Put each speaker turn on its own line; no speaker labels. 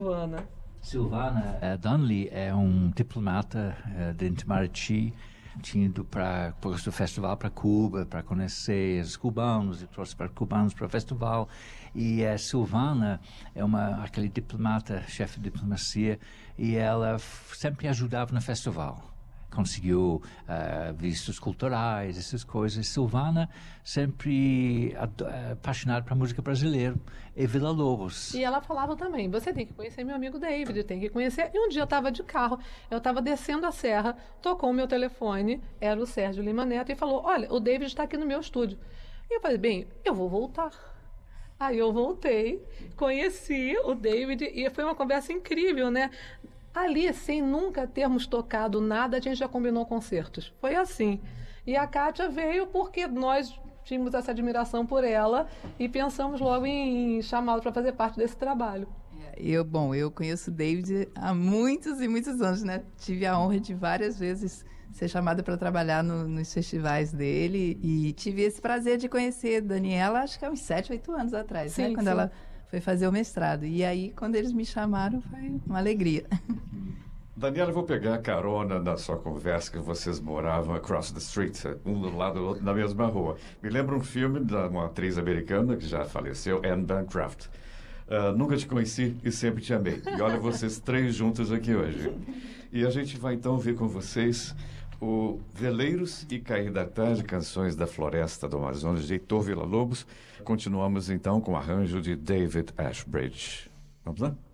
Silvana.
Silvana Donnelly é um diplomata de Itamaraty, tinha ido para o festival para Cuba, para conhecer os cubanos, e trouxe para cubanos para o festival. E a Silvana é aquele diplomata, chefe de diplomacia, e ela sempre ajudava no festival. Conseguiu vistos culturais, essas coisas. Silvana sempre apaixonada por música brasileira e Vila Lobos.
E ela falava também, você tem que conhecer meu amigo David, tem que conhecer. E um dia eu estava de carro, eu estava descendo a serra, tocou o meu telefone, era o Sérgio Lima Neto, e falou, olha, o David está aqui no meu estúdio. E eu falei, bem, eu vou voltar. Aí eu voltei, conheci o David, e foi uma conversa incrível, né? Ali, sem nunca termos tocado nada, a gente já combinou concertos. Foi assim. E a Kátia veio porque nós tínhamos essa admiração por ela e pensamos logo em chamá-la para fazer parte desse trabalho.
Eu conheço o David há muitos e muitos anos, né? Tive a honra de várias vezes ser chamada para trabalhar nos festivais dele e tive esse prazer de conhecer Daniela, acho que há uns 7, 8 anos atrás,
sim,
né? Quando
sim.
ela foi fazer o mestrado. E aí, quando eles me chamaram, foi uma alegria.
Daniela, eu vou pegar a carona na sua conversa que vocês moravam across the street, um do lado do outro, na mesma rua. Me lembra um filme de uma atriz americana que já faleceu, Anne Bancroft. Nunca te conheci e sempre te amei. E olha vocês três juntos aqui hoje. E a gente vai então ver com vocês o Veleiros e Cair da Tarde, canções da Floresta do Amazonas, de Heitor Villa-Lobos. Continuamos então com o arranjo de David Ashbridge. Vamos lá?